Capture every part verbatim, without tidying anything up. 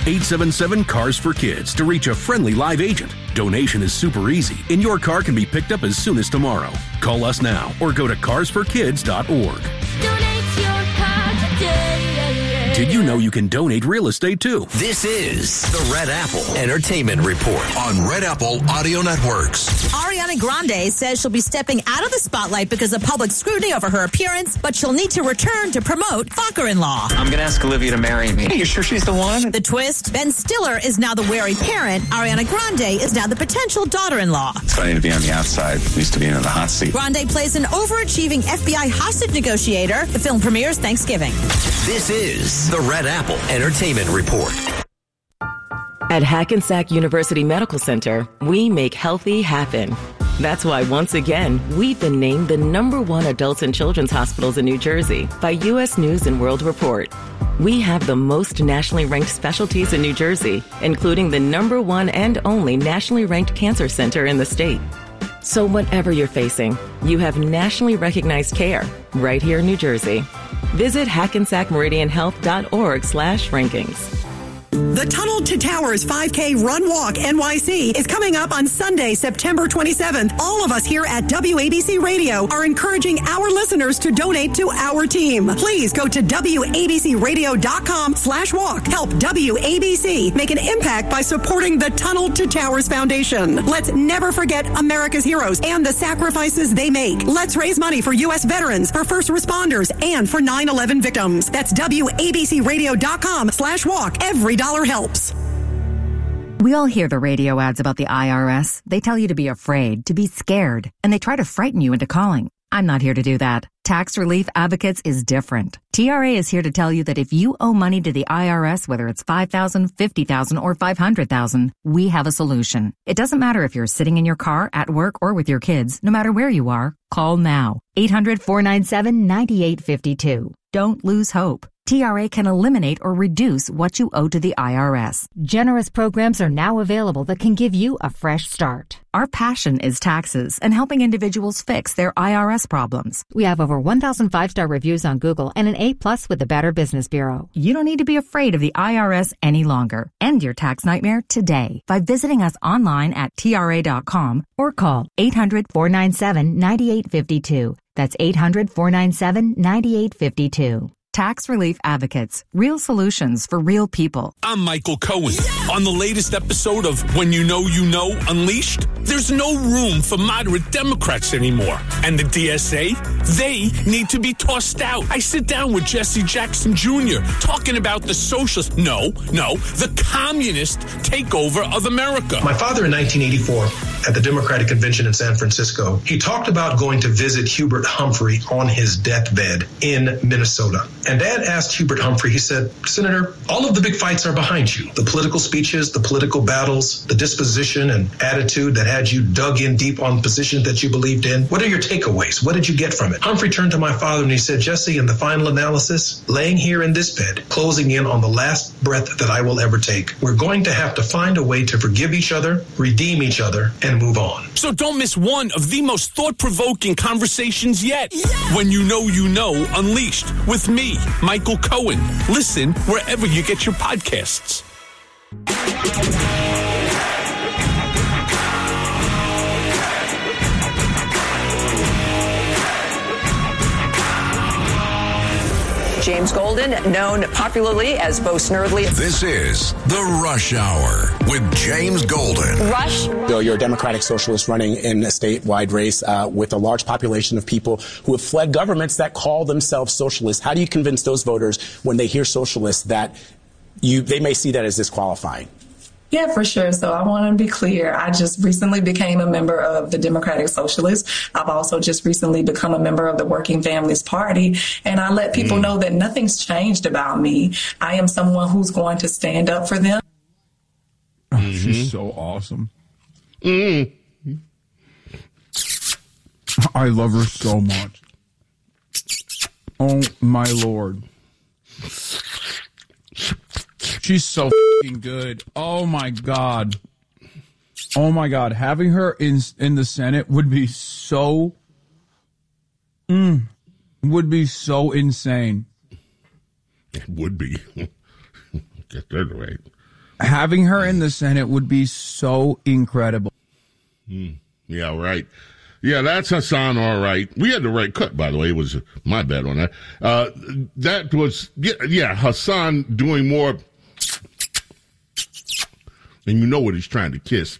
eight seven seven, C A R S for Kids to reach a friendly live agent. Donation is super easy, and your car can be picked up as soon as tomorrow. Call us now or go to cars for kids dot org. Donate your car today. Did you know you can donate real estate too? This is the Red Apple Entertainment Report on Red Apple Audio Networks. Ariana Grande says she'll be stepping out of the spotlight because of public scrutiny over her appearance, but she'll need to return to promote Fucker-in-Law. I'm going to ask Olivia to marry me. Are you sure she's the one? The twist, Ben Stiller is now the wary parent. Ariana Grande is now the potential daughter-in-law. It's funny to be on the outside, at least to be in the hot seat. Grande plays an overachieving F B I hostage negotiator. The film premieres Thanksgiving. This is the Red Apple Entertainment Report. At Hackensack University Medical Center, we make healthy happen. That's why, once again, we've been named the number one adults and children's hospitals in New Jersey by U S News and World Report. We have the most nationally ranked specialties in New Jersey, including the number one and only nationally ranked cancer center in the state. So whatever you're facing, you have nationally recognized care right here in New Jersey. Visit hackensack meridian health dot org slash rankings. The Tunnel to Towers five K Run Walk N Y C is coming up on Sunday, September twenty-seventh. All of us here at W A B C Radio are encouraging our listeners to donate to our team. Please go to W A B C radio dot com slash walk. Help W A B C make an impact by supporting the Tunnel to Towers Foundation. Let's never forget America's heroes and the sacrifices they make. Let's raise money for U S veterans, for first responders, and for nine eleven victims. That's W A B C radio dot com slash walk. Every dollar helps. We all hear the radio ads about the I R S. They tell you to be afraid, to be scared, and they try to frighten you into calling. I'm not here to do that. Tax Relief Advocates is different. T R A is here to tell you that if you owe money to the I R S, whether it's five thousand dollars, fifty thousand dollars, or five hundred thousand dollars, we have a solution. It doesn't matter if you're sitting in your car, at work, or with your kids. No matter where you are, call now. eight hundred, four nine seven, nine eight five two. Don't lose hope. T R A can eliminate or reduce what you owe to the I R S. Generous programs are now available that can give you a fresh start. Our passion is taxes and helping individuals fix their I R S problems. We have over one thousand five-star reviews on Google and an A plus with the Better Business Bureau. You don't need to be afraid of the I R S any longer. End your tax nightmare today by visiting us online at T R A dot com or call eight hundred, four nine seven, nine eight five two. That's eight hundred, four nine seven, nine eight five two. Tax Relief Advocates. Real solutions for real people. I'm Michael Cohen. On the latest episode of When You Know You Know Unleashed, there's no room for moderate Democrats anymore. And the D S A, they need to be tossed out. I sit down with Jesse Jackson Junior talking about the socialist, no, no, the communist takeover of America. My father in nineteen eighty-four at the Democratic Convention in San Francisco, he talked about going to visit Hubert Humphrey on his deathbed in Minnesota. And Dad asked Hubert Humphrey, he said, Senator, all of the big fights are behind you. The political speeches, the political battles, the disposition and attitude that had you dug in deep on positions that you believed in. What are your takeaways? What did you get from it? Humphrey turned to my father and he said, Jesse, in the final analysis, laying here in this bed, closing in on the last breath that I will ever take, we're going to have to find a way to forgive each other, redeem each other, and move on. So don't miss one of the most thought-provoking conversations yet. Yeah. When You Know You Know Unleashed with me, Michael Cohen. Listen wherever you get your podcasts. James Golden, known popularly as Bo Snerdley. This is The Rush Hour with James Golden. Rush. Bill, you're a Democratic Socialist running in a statewide race uh, with a large population of people who have fled governments that call themselves socialists. How do you convince those voters when they hear socialists that you they may see that as disqualifying? Yeah, for sure. So I want to be clear. I just recently became a member of the Democratic Socialists. I've also just recently become a member of the Working Families Party. And I let people mm. know that nothing's changed about me. I am someone who's going to stand up for them. Mm-hmm. She's so awesome. Mm. I love her so much. Oh, my Lord. She's so f***ing good. Oh, my God. Oh, my God. Having her in in the Senate would be so, mm, would be so insane. It would be. Get that right. having her in the Senate would be so incredible. Mm, yeah, right. Yeah, that's Hassan, all right. We had the right cut, by the way. It was my bad on that. Uh, that was, yeah, yeah, Hassan doing more, and you know what he's trying to kiss.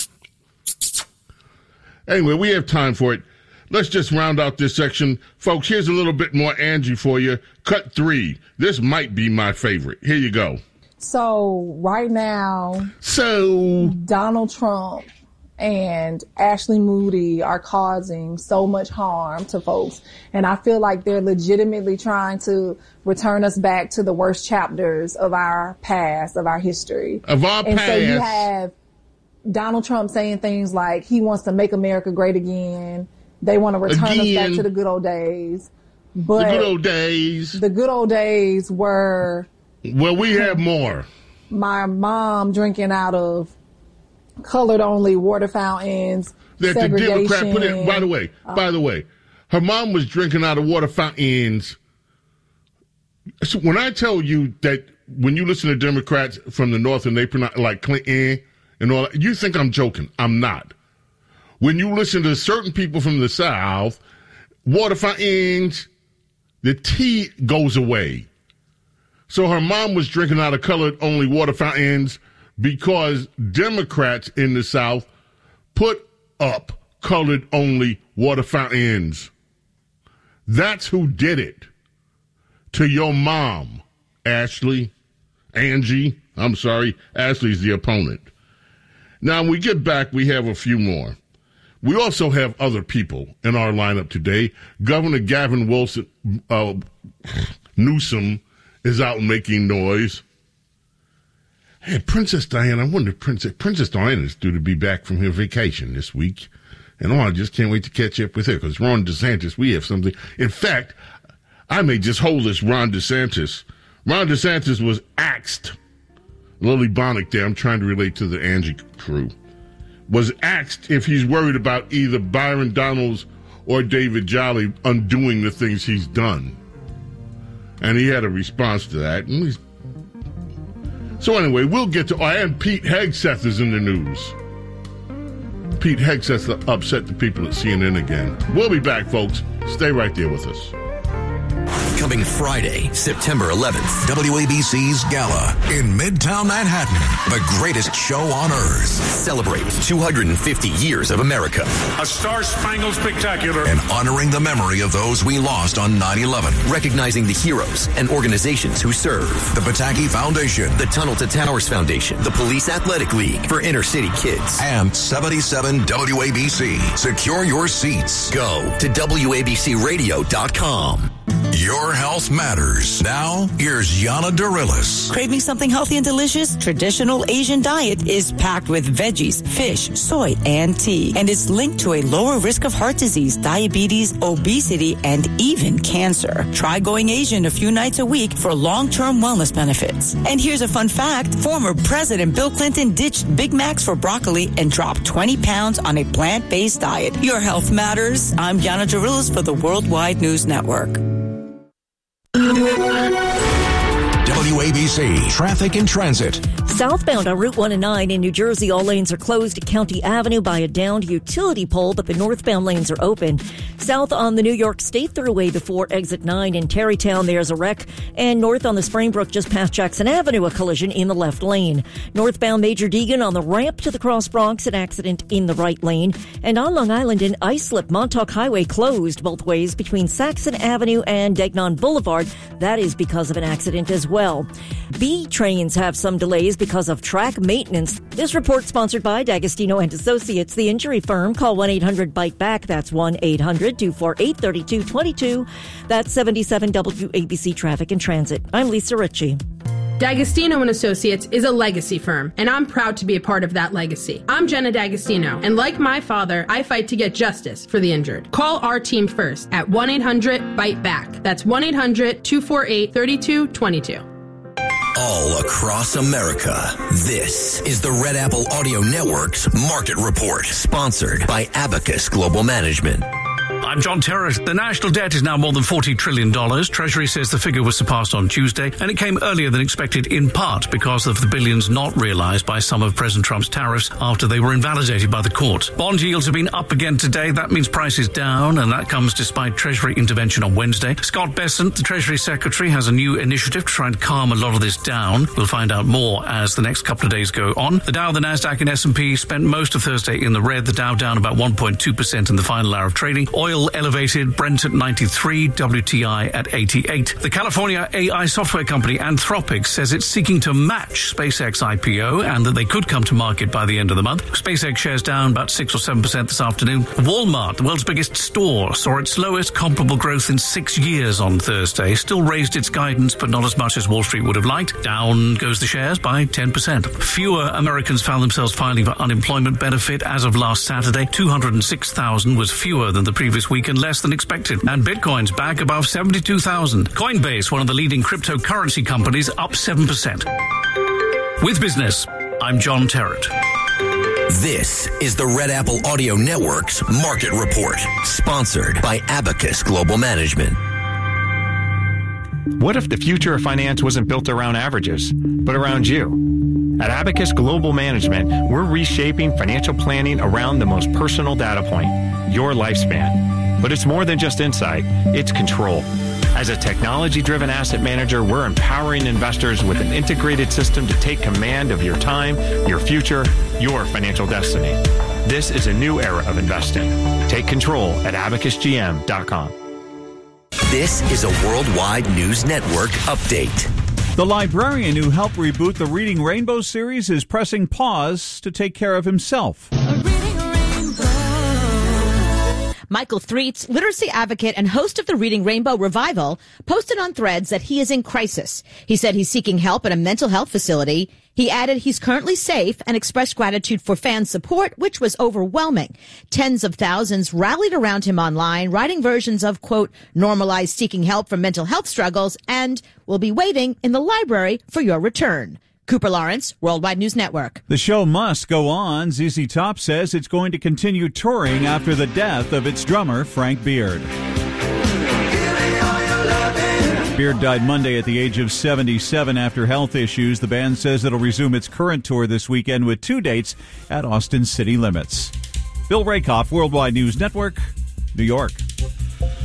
Anyway, we have time for it. Let's just round out this section. Folks, here's a little bit more Angie for you. Cut three. This might be my favorite. Here you go. So right now, so Donald Trump and Ashley Moody are causing so much harm to folks. And I feel like they're legitimately trying to return us back to the worst chapters of our past, of our history. Of our and past. So you have Donald Trump saying things like he wants to make America great again. They want to return again. us back to the good old days. But the good old days. The good old days were... Well, we have more. My mom drinking out of colored-only water fountains, that the Democrat put in. By the way, uh, by the way, her mom was drinking out of water fountains. So when I tell you that when you listen to Democrats from the North and they pronounce like Clinton and all that, you think I'm joking. I'm not. When you listen to certain people from the South, water fountains, the T goes away. So her mom was drinking out of colored-only water fountains because Democrats in the South put up colored-only water fountains. That's who did it to your mom, Ashley, Angie. I'm sorry, Ashley's the opponent. Now, when we get back, we have a few more. We also have other people in our lineup today. Governor Gavin Wilson, uh, Newsom is out making noise. Hey, Princess Diana, I wonder if Princess, Princess Diana is due to be back from her vacation this week. And oh, I just can't wait to catch up with her because Ron DeSantis, we have something. In fact, I may just hold this Ron DeSantis. Ron DeSantis was axed. Lily Bonnick there, I'm trying to relate to the Angie crew, was axed if he's worried about either Byron Donalds or David Jolly undoing the things he's done. And he had a response to that. And he's... So anyway, we'll get to... Oh, and Pete Hegseth is in the news. Pete Hegseth upset the people at C N N again. We'll be back, folks. Stay right there with us. Coming Friday, September eleventh, W A B C's Gala in Midtown Manhattan. The greatest show on earth. Celebrate two hundred fifty years of America. A star-spangled spectacular. And honoring the memory of those we lost on nine eleven. Recognizing the heroes and organizations who serve. The Pataki Foundation. The Tunnel to Towers Foundation. The Police Athletic League for inner city kids. And seventy-seven W A B C. Secure your seats. Go to W A B C radio dot com. Your health matters. Now, here's Yana Dorillis. Craving something healthy and delicious? Traditional Asian diet is packed with veggies, fish, soy, and tea, and is linked to a lower risk of heart disease, diabetes, obesity, and even cancer. Try going Asian a few nights a week for long-term wellness benefits. And here's a fun fact. Former President Bill Clinton ditched Big Macs for broccoli and dropped twenty pounds on a plant-based diet. Your health matters. I'm Yana Dorillis for the Worldwide News Network. W A B C Traffic and Transit. Southbound on Route one and nine in New Jersey, all lanes are closed at County Avenue by a downed utility pole, but the northbound lanes are open. South on the New York State Thruway before exit nine in Tarrytown, there's a wreck. And north on the Springbrook just past Jackson Avenue, a collision in the left lane. Northbound Major Deegan on the ramp to the Cross Bronx, an accident in the right lane. And on Long Island, an ice slip, Montauk Highway closed both ways between Saxon Avenue and Degnon Boulevard. That is because of an accident as well. B trains have some delays because of track maintenance. This report sponsored by D'Agostino and Associates, the injury firm. Call one eight hundred bike back. That's one eight hundred two four eight three two two two. That's seventy-seven W A B C Traffic and Transit. I'm Lisa Ritchie. D'Agostino and Associates is a legacy firm, and I'm proud to be a part of that legacy. I'm Jenna D'Agostino, and like my father, I fight to get justice for the injured. Call our team first at one eight hundred bite back. That's one eight hundred two four eight three two two two. All across America, this is the Red Apple Audio Network's Market Report, sponsored by Abacus Global Management. I'm John Terrett. The national debt is now more than forty trillion dollars. Treasury says the figure was surpassed on Tuesday, and it came earlier than expected in part because of the billions not realized by some of President Trump's tariffs after they were invalidated by the court. Bond yields have been up again today. That means prices down, and that comes despite Treasury intervention on Wednesday. Scott Bessent, the Treasury Secretary, has a new initiative to try and calm a lot of this down. We'll find out more as the next couple of days go on. The Dow, the Nasdaq, and S and P spent most of Thursday in the red. The Dow down about one point two percent in the final hour of trading. Oil elevated, Brent at ninety-three, W T I at eighty-eight. The California A I software company Anthropic says it's seeking to match SpaceX I P O and that they could come to market by the end of the month. SpaceX shares down about six or seven percent this afternoon. Walmart, the world's biggest store, saw its lowest comparable growth in six years on Thursday. Still raised its guidance, but not as much as Wall Street would have liked. Down goes the shares by ten percent. Fewer Americans found themselves filing for unemployment benefit as of last Saturday. two hundred six thousand was fewer than the previous week and less than expected. And Bitcoin's back above seventy-two thousand. Coinbase, one of the leading cryptocurrency companies, up seven percent. With business, I'm John Terrett. This is the Red Apple Audio Network's Market Report, sponsored by Abacus Global Management. What if the future of finance wasn't built around averages, but around you? At Abacus Global Management, we're reshaping financial planning around the most personal data point, your lifespan. But it's more than just insight, it's control. As a technology-driven asset manager, we're empowering investors with an integrated system to take command of your time, your future, your financial destiny. This is a new era of investing. Take control at abacus g m dot com. This is a Worldwide News Network update. The librarian who helped reboot the Reading Rainbow series is pressing pause to take care of himself. Michael Threets, literacy advocate and host of the Reading Rainbow Revival, posted on Threads that he is in crisis. He said he's seeking help at a mental health facility. He added he's currently safe and expressed gratitude for fan support, which was overwhelming. Tens of thousands rallied around him online, writing versions of, quote, normalize seeking help from mental health struggles and will be waiting in the library for your return. Cooper Lawrence, Worldwide News Network. The show must go on. Z Z Top says it's going to continue touring after the death of its drummer, Frank Beard. Beard died Monday at the age of seventy-seven after health issues. The band says it'll resume its current tour this weekend with two dates at Austin City Limits. Bill Rakoff, Worldwide News Network, New York.